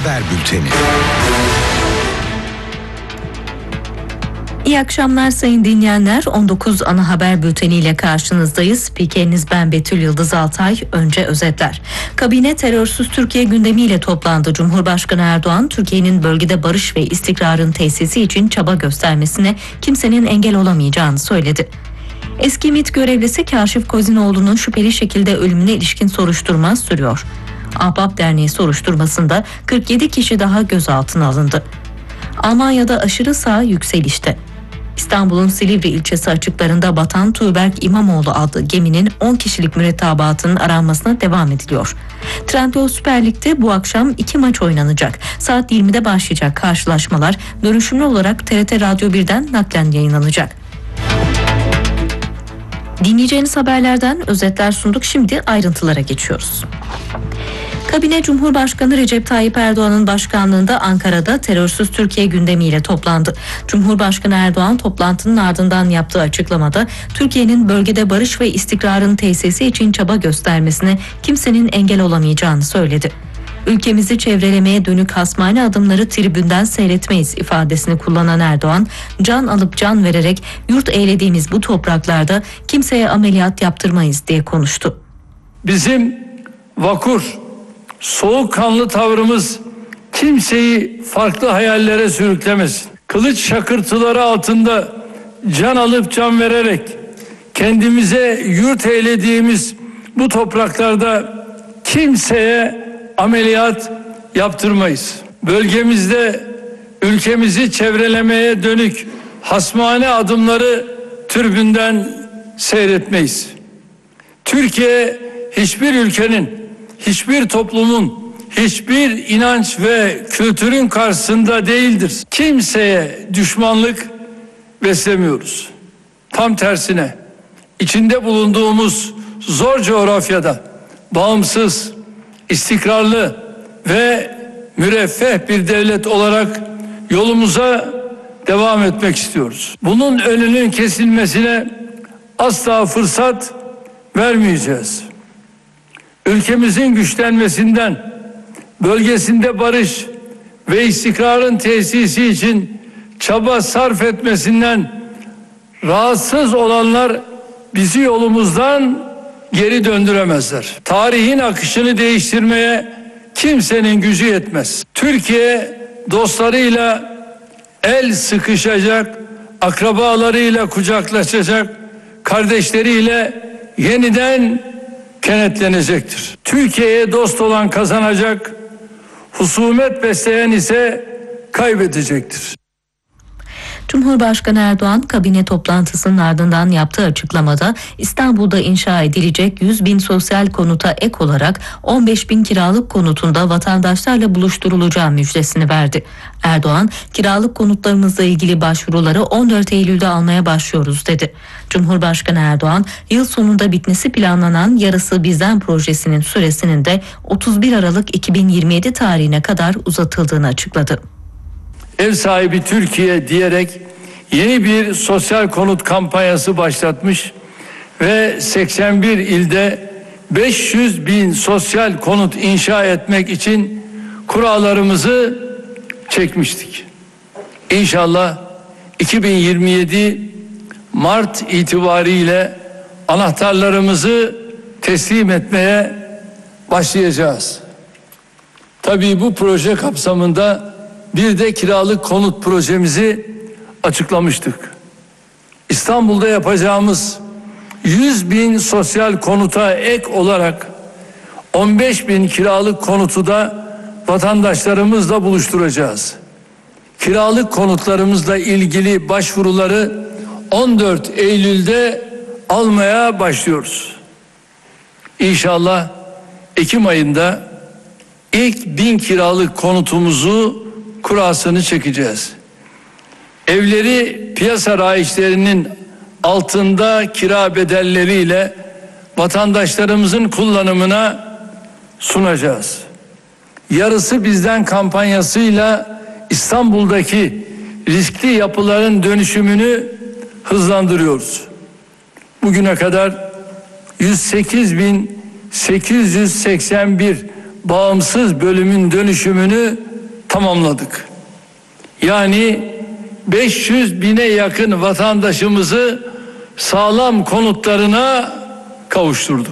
Haber Bülteni. İyi akşamlar sayın dinleyenler. 19 ana haber bülteniyle karşınızdayız. Spikeriniz ben Betül Yıldız Altay. Önce özetler. Kabine terörsüz Türkiye gündemiyle toplandı. Cumhurbaşkanı Erdoğan, Türkiye'nin bölgede barış ve istikrarın tesisi için çaba göstermesine kimsenin engel olamayacağını söyledi. Eski MİT görevlisi Kaşif Kozinoğlu'nun şüpheli şekilde ölümüne ilişkin soruşturma sürüyor. Ahbap Derneği soruşturmasında 47 kişi daha gözaltına alındı. Almanya'da aşırı sağ yükselişte. İstanbul'un Silivri ilçesi açıklarında batan Tuğberk İmamoğlu adlı geminin 10 kişilik mürettebatının aranmasına devam ediliyor. Trendyol Süper Lig'de bu akşam 2 maç oynanacak. Saat 20'de başlayacak karşılaşmalar dönüşümlü olarak TRT Radyo 1'den naklen yayınlanacak. Dinleyeceğiniz haberlerden özetler sunduk. Şimdi ayrıntılara geçiyoruz. Kabine Cumhurbaşkanı Recep Tayyip Erdoğan'ın başkanlığında Ankara'da terörsüz Türkiye gündemiyle toplandı. Cumhurbaşkanı Erdoğan toplantının ardından yaptığı açıklamada Türkiye'nin bölgede barış ve istikrarın tesisi için çaba göstermesine kimsenin engel olamayacağını söyledi. Ülkemizi çevrelemeye dönük hasmane adımları tribünden seyretmeyiz ifadesini kullanan Erdoğan, can alıp can vererek yurt eylediğimiz bu topraklarda kimseye ameliyat yaptırmayız diye konuştu. Bizim vakur, soğukkanlı tavrımız kimseyi farklı hayallere sürüklemesin. Kılıç şakırtıları altında can alıp can vererek kendimize yurt eylediğimiz bu topraklarda kimseye ameliyat yaptırmayız. Bölgemizde ülkemizi çevrelemeye dönük hasmane adımları tribünden seyretmeyiz. Türkiye hiçbir ülkenin, hiçbir toplumun, hiçbir inanç ve kültürün karşısında değildir. Kimseye düşmanlık beslemiyoruz. Tam tersine içinde bulunduğumuz zor coğrafyada bağımsız, istikrarlı ve müreffeh bir devlet olarak yolumuza devam etmek istiyoruz. Bunun önünün kesilmesine asla fırsat vermeyeceğiz. Ülkemizin güçlenmesinden, bölgesinde barış ve istikrarın tesisi için çaba sarf etmesinden rahatsız olanlar bizi yolumuzdan geri döndüremezler. Tarihin akışını değiştirmeye kimsenin gücü yetmez. Türkiye dostlarıyla el sıkışacak, akrabalarıyla kucaklaşacak, kardeşleriyle yeniden kenetlenecektir. Türkiye'ye dost olan kazanacak, husumet besleyen ise kaybedecektir. Cumhurbaşkanı Erdoğan kabine toplantısının ardından yaptığı açıklamada İstanbul'da inşa edilecek 100.000 sosyal konuta ek olarak 15.000 kiralık konutunda vatandaşlarla buluşturulacağı müjdesini verdi. Erdoğan, kiralık konutlarımızla ilgili başvuruları 14 Eylül'de almaya başlıyoruz dedi. Cumhurbaşkanı Erdoğan, yıl sonunda bitmesi planlanan Yarısı Bizden projesinin süresinin de 31 Aralık 2027 tarihine kadar uzatıldığını açıkladı. Ev sahibi Türkiye diyerek yeni bir sosyal konut kampanyası başlatmış ve 81 ilde 500.000 sosyal konut inşa etmek için kurallarımızı çekmiştik. İnşallah 2027 Mart itibariyle anahtarlarımızı teslim etmeye başlayacağız. Tabii bu proje kapsamında bir de kiralık konut projemizi açıklamıştık. İstanbul'da yapacağımız 100.000 sosyal konuta ek olarak 15.000 kiralık konutu da vatandaşlarımızla buluşturacağız. Kiralık konutlarımızla ilgili başvuruları 14 Eylül'de almaya başlıyoruz. İnşallah Ekim ayında ilk 1000 kiralık konutumuzu kurasını çekeceğiz. Evleri piyasa raiçlerinin altında kira bedelleriyle vatandaşlarımızın kullanımına sunacağız. Yarısı Bizden kampanyasıyla İstanbul'daki riskli yapıların dönüşümünü hızlandırıyoruz. Bugüne kadar 108.881 bağımsız bölümün dönüşümünü tamamladık. Yani 500 bine yakın vatandaşımızı sağlam konutlarına kavuşturduk.